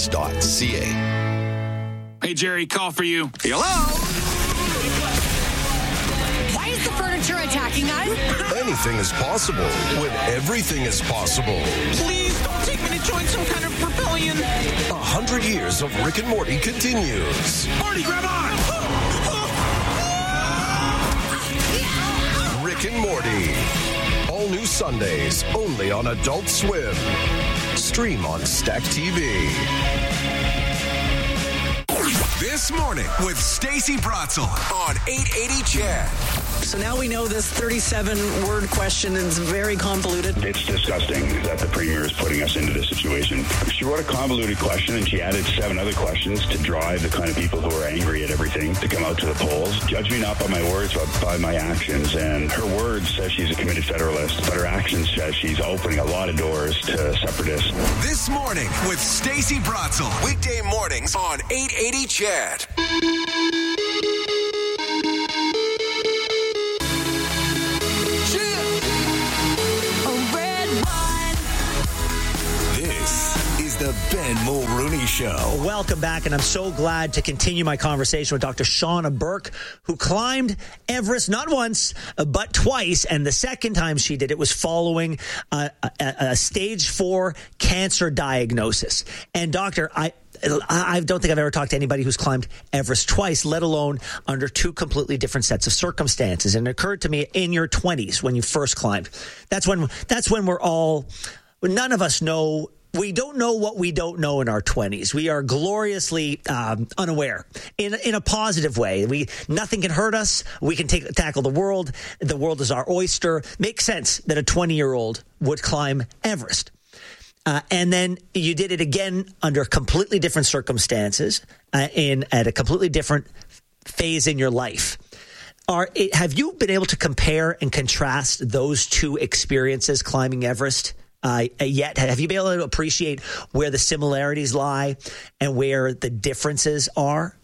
Hey, Jerry, call for you. Hello? Why is the furniture attacking us? Anything is possible when everything is possible. Please don't take me to join some kind of rebellion. 100 years of Rick and Morty continues. Marty, grab on! Rick and Morty. All new Sundays, only on Adult Swim. Stream on Stack TV. This morning with Stacey Bratzel on 880 Chad. So now we know this 37-word question is very convoluted. It's disgusting that the premier is putting us into this situation. She wrote a convoluted question and she added 7 other questions to drive the kind of people who are angry at everything to come out to the polls. Judge me not by my words, but by my actions. And her words says she's a committed federalist, but her actions says she's opening a lot of doors to separatists. This morning with Stacey Bratzel. Weekday mornings on 880 Chad. The Ben Mulrooney Show. Welcome back, and I'm so glad to continue my conversation with Dr. Shauna Burke, who climbed Everest not once, but twice, and the second time she did it was following a stage 4 cancer diagnosis. And doctor, I don't think I've ever talked to anybody who's climbed Everest twice, let alone under 2 completely different sets of circumstances. And it occurred to me in your 20s when you first climbed. That's when none of us know. We don't know what we don't know in our 20s. We are gloriously unaware in a positive way. Nothing can hurt us. We can tackle the world. The world is our oyster. Makes sense that a 20-year-old would climb Everest. And then you did it again under completely different circumstances at a completely different phase in your life. Have you been able to compare and contrast those 2 experiences climbing Everest? Yet, have you been able to appreciate where the similarities lie and where the differences are?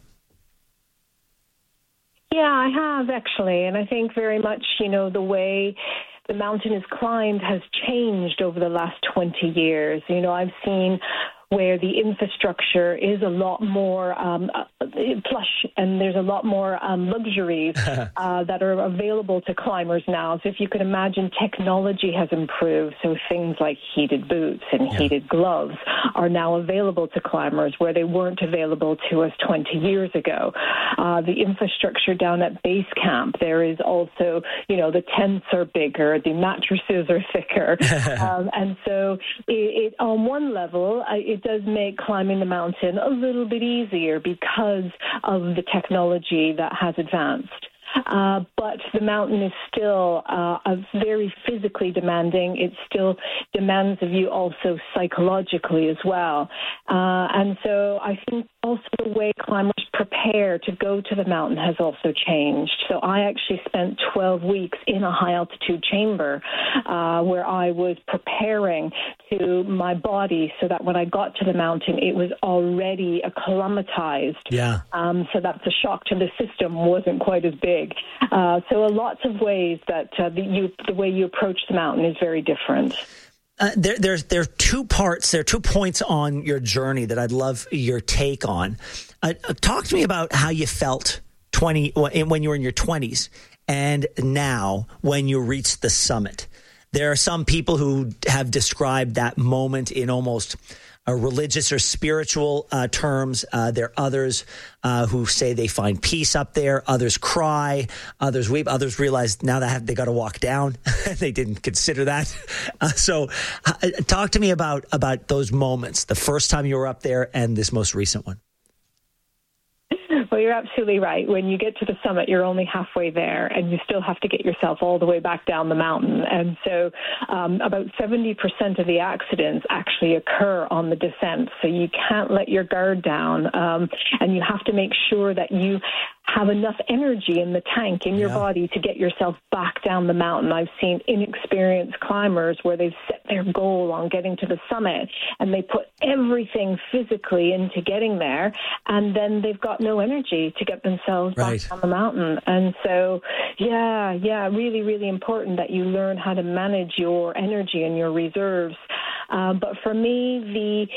Yeah, I have actually. And I think very much, the way the mountain is climbed has changed over the last 20 years. I've seen where the infrastructure is a lot more plush and there's a lot more luxuries that are available to climbers now. So if you can imagine, technology has improved. So things like heated boots and heated gloves are now available to climbers where they weren't available to us 20 years ago. The infrastructure down at base camp, there is also, the tents are bigger, the mattresses are thicker. And so it on one level, it does make climbing the mountain a little bit easier because of the technology that has advanced. But the mountain is still very physically demanding. It still demands of you also psychologically as well. And so I think also the way climbers prepare to go to the mountain has also changed. So I actually spent 12 weeks in a high-altitude chamber where I was preparing to my body so that when I got to the mountain, it was already acclimatized. Yeah. So that the shock to the system wasn't quite as big. So lots of ways that the way you approach the mountain is very different. There are 2 parts. There are 2 points on your journey that I'd love your take on. Talk to me about how you felt when you were in your 20s and now when you reached the summit. There are some people who have described that moment in almost religious or spiritual terms. There are others who say they find peace up there. Others cry. Others weep. Others realize now that they got to walk down. They didn't consider that. So talk to me about those moments, the first time you were up there and this most recent one. Well, you're absolutely right. When you get to the summit, you're only halfway there, and you still have to get yourself all the way back down the mountain. And so about 70% of the accidents actually occur on the descent. So you can't let your guard down, and you have to make sure that you have enough energy in the tank in your body to get yourself back down the mountain. I've seen inexperienced climbers where they've set their goal on getting to the summit and they put everything physically into getting there, and then they've got no energy to get themselves back on the mountain. And so, really, really important that you learn how to manage your energy and your reserves. But for me,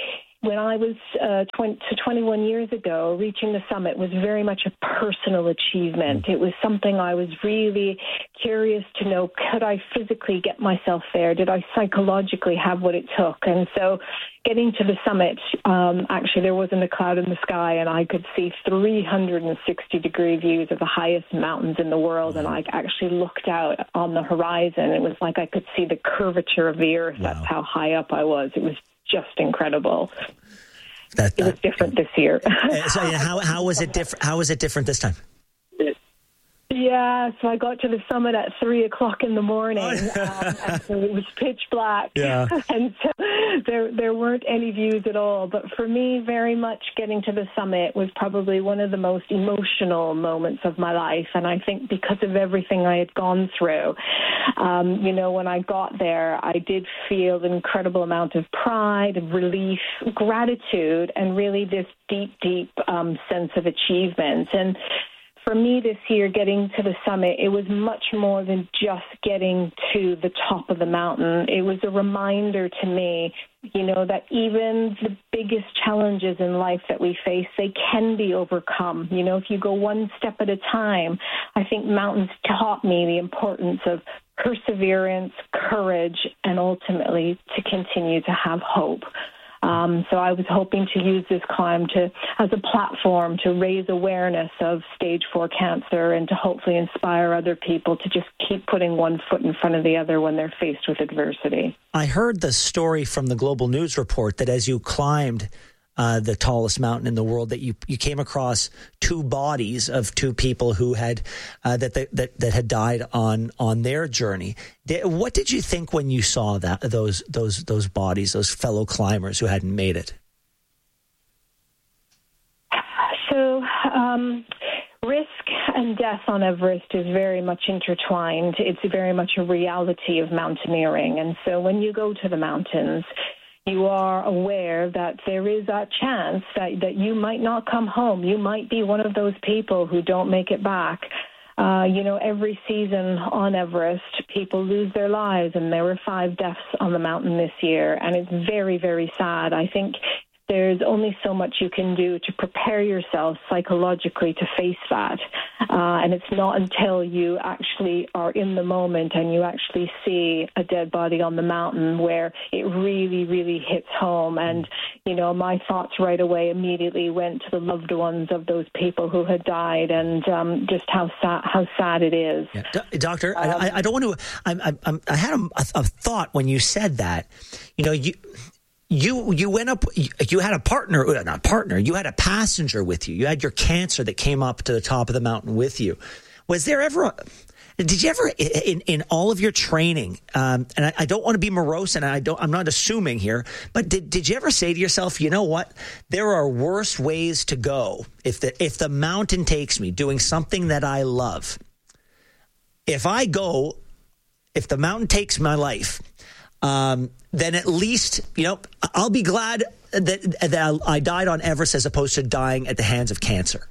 when I was 21 years ago, reaching the summit was very much a personal achievement. It was something I was really curious to know, could I physically get myself there? Did I psychologically have what it took? And so getting to the summit, actually there wasn't a cloud in the sky, and I could see 360-degree views of the highest mountains in the world, and I actually looked out on the horizon. It was like I could see the curvature of the earth. Wow. That's how high up I was. It was just incredible. It was different this year. So how was it different? How was it different this time? Yeah, so I got to the summit at 3:00 in the morning, and so it was pitch black, and so there weren't any views at all. But for me, very much getting to the summit was probably one of the most emotional moments of my life, and I think because of everything I had gone through, when I got there, I did feel an incredible amount of pride, relief, gratitude, and really this deep sense of achievement. And for me this year, getting to the summit, it was much more than just getting to the top of the mountain. It was a reminder to me, that even the biggest challenges in life that we face, they can be overcome. If you go one step at a time, I think mountains taught me the importance of perseverance, courage, and ultimately to continue to have hope. So I was hoping to use this climb as a platform to raise awareness of stage 4 cancer and to hopefully inspire other people to just keep putting one foot in front of the other when they're faced with adversity. I heard the story from the Global News Report that as you climbed the tallest mountain in the world, that you came across two bodies of two people who had that had died on their journey. What did you think when you saw those bodies, those fellow climbers who hadn't made it? So risk and death on Everest is very much intertwined. It's very much a reality of mountaineering. And so when you go to the mountains, you are aware that there is a chance that you might not come home. You might be one of those people who don't make it back. Every season on Everest, people lose their lives, and there were 5 deaths on the mountain this year, and it's very, very sad. I think there's only so much you can do to prepare yourself psychologically to face that. And it's not until you actually are in the moment and you actually see a dead body on the mountain where it really, really hits home. And, my thoughts right away immediately went to the loved ones of those people who had died, and just how sad it is. Yeah. Doctor, I don't want to, I had a thought when you said that. You went up, you had you had a passenger with you. You had your cancer that came up to the top of the mountain with you. Was there ever, did you ever, in all of your training, and I don't want to be morose, and I'm not assuming here, but did you ever say to yourself, you know what, there are worse ways to go if the mountain takes me doing something that I love? If the mountain takes my life, then at least, I'll be glad that I died on Everest as opposed to dying at the hands of cancer.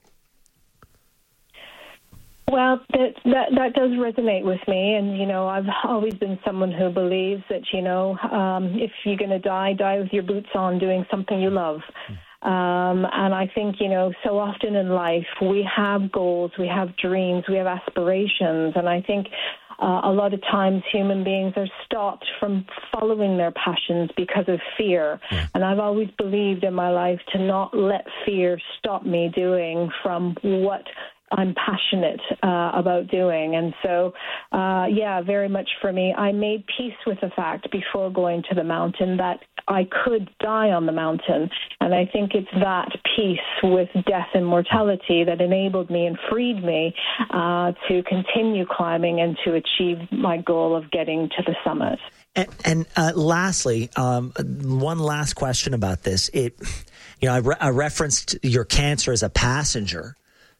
Well, that does resonate with me. And, I've always been someone who believes that, if you're going to die with your boots on doing something you love. And I think, so often in life we have goals, we have dreams, we have aspirations. And I think a lot of times human beings are stopped from following their passions because of fear. Yeah. And I've always believed in my life to not let fear stop me doing from what I'm passionate about doing. And so, very much for me, I made peace with the fact before going to the mountain that I could die on the mountain. And I think it's that peace with death and mortality that enabled me and freed me to continue climbing and to achieve my goal of getting to the summit. And lastly, one last question about this. I referenced your cancer as a passenger.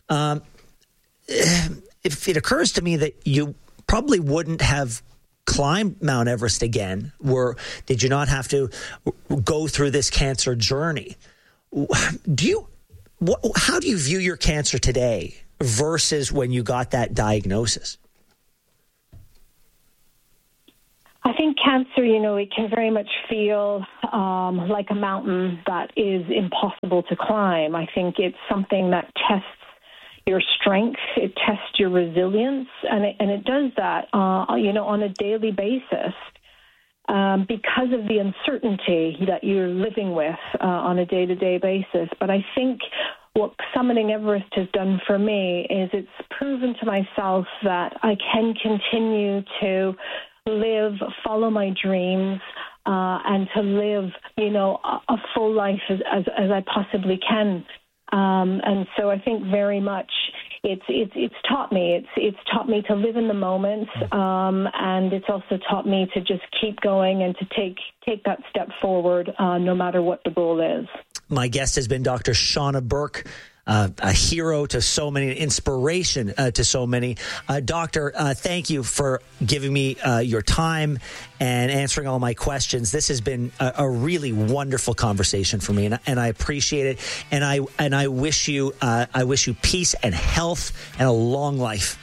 If it occurs to me that you probably wouldn't have climbed Mount Everest again, did you not have to go through this cancer journey? How do you view your cancer today versus when you got that diagnosis? I think cancer, it can very much feel like a mountain that is impossible to climb. I think it's something that tests your strength, it tests your resilience, and it does that, on a daily basis because of the uncertainty that you're living with on a day-to-day basis. But I think what summiting Everest has done for me is it's proven to myself that I can continue to follow my dreams, and to live, a full life as I possibly can. And so I think very much it's taught me. It's taught me to live in the moment, and it's also taught me to just keep going and to take that step forward, no matter what the goal is. My guest has been Dr. Shauna Burke, a hero to so many, an inspiration to so many. Doctor, thank you for giving me your time and answering all my questions. This has been a really wonderful conversation for me, and I appreciate it. And I wish you peace and health and a long life.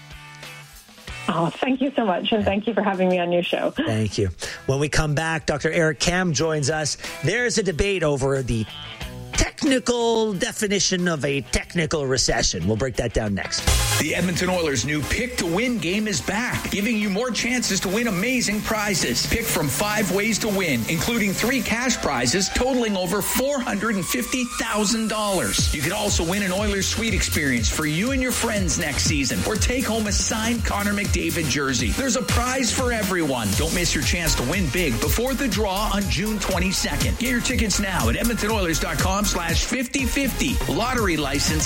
Oh, thank you so much, and thank you for having me on your show. Thank you. When we come back, Dr. Eric Kam joins us. There's a debate over the technical definition of a technical recession. We'll break that down next. The Edmonton Oilers' new Pick to Win game is back, giving you more chances to win amazing prizes. Pick from 5 ways to win, including 3 cash prizes totaling over $450,000. You could also win an Oilers suite experience for you and your friends next season, or take home a signed Connor McDavid jersey. There's a prize for everyone. Don't miss your chance to win big before the draw on June 22nd. Get your tickets now at EdmontonOilers.com/5050. Lottery license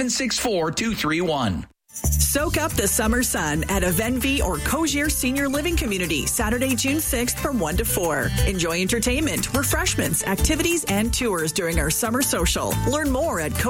764231. Soak up the summer sun at a Venvi or Cogier Senior Living Community, Saturday, June 6th from 1 to 4. Enjoy entertainment, refreshments, activities, and tours during our summer social. Learn more at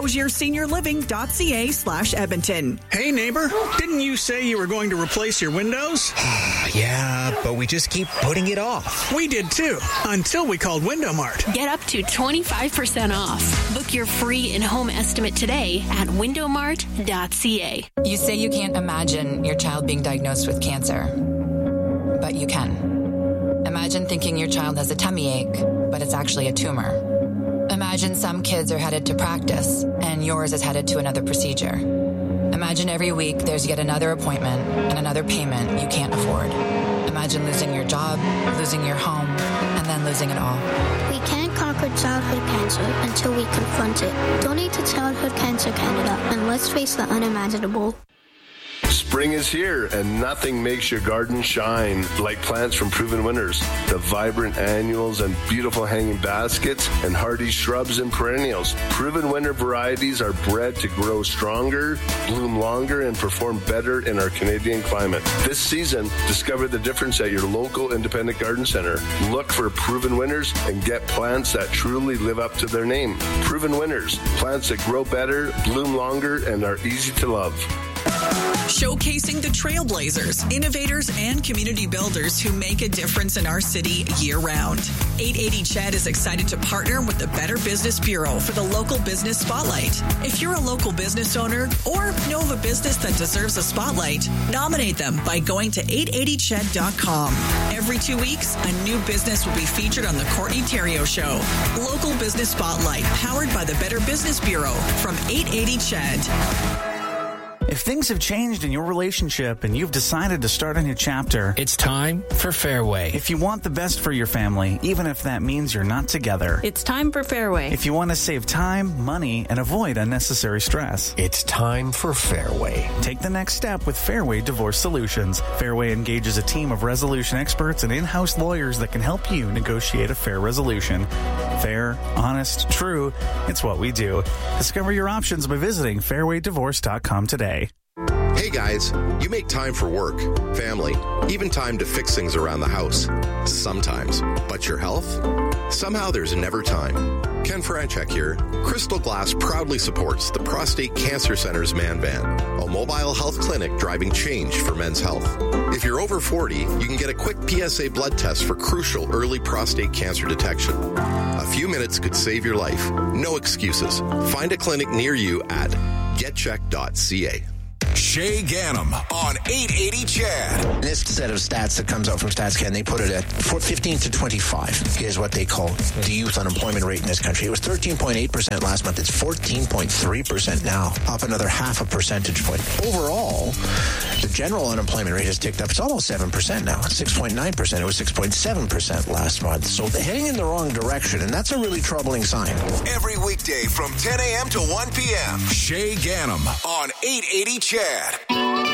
cogierseniorliving.ca/Edmonton. Hey, neighbor, didn't you say you were going to replace your windows? Yeah, but we just keep putting it off. We did too, until we called Window Mart. Get up to 25% off. Book your free in-home estimate today at windowmart.ca. You say you can't imagine your child being diagnosed with cancer, but you can. Imagine thinking your child has a tummy ache, but it's actually a tumor. Imagine some kids are headed to practice, and yours is headed to another procedure. Imagine every week there's yet another appointment and another payment you can't afford. Imagine losing your job, losing your home, and then losing it all. We can't conquer childhood cancer until we confront it. Donate to Childhood Cancer Canada, and let's face the unimaginable. Spring is here, and nothing makes your garden shine like plants from Proven Winners. The vibrant annuals and beautiful hanging baskets and hardy shrubs and perennials. Proven Winner varieties are bred to grow stronger, bloom longer, and perform better in our Canadian climate. This season, discover the difference at your local independent garden center. Look for Proven Winners and get plants that truly live up to their name. Proven Winners, plants that grow better, bloom longer, and are easy to love. Showcasing the trailblazers, innovators, and community builders who make a difference in our city year-round. 880 CHED is excited to partner with the Better Business Bureau for the Local Business Spotlight. If you're a local business owner or know of a business that deserves a spotlight, nominate them by going to 880ched.com. Every 2 weeks, a new business will be featured on the Courtney Theriault Show. Local Business Spotlight, powered by the Better Business Bureau from 880 CHED. If things have changed in your relationship and you've decided to start a new chapter, it's time for Fairway. If you want the best for your family, even if that means you're not together, it's time for Fairway. If you want to save time, money, and avoid unnecessary stress, it's time for Fairway. Take the next step with Fairway Divorce Solutions. Fairway engages a team of resolution experts and in-house lawyers that can help you negotiate a fair resolution. Fair, honest, true, it's what we do. Discover your options by visiting fairwaydivorce.com today. Hey guys, you make time for work, family, even time to fix things around the house. Sometimes. But your health? Somehow there's never time. Ken Franchek here. Crystal Glass proudly supports the Prostate Cancer Center's Man Van, a mobile health clinic driving change for men's health. If you're over 40, you can get a quick PSA blood test for crucial early prostate cancer detection. A few minutes could save your life. No excuses. Find a clinic near you at getcheck.ca. Shay Ganem on 880 CHED. This set of stats that comes out from StatsCan, they put it at 15 to 25 is what they call the youth unemployment rate in this country. It was 13.8% last month. It's 14.3% now, up another half a percentage point. Overall, the general unemployment rate has ticked up. It's almost 7% now. It's 6.9%. It was 6.7% last month. So they're heading in the wrong direction, and that's a really troubling sign. Every weekday from 10 a.m. to 1 p.m. Shay Ganem on 880 CHED.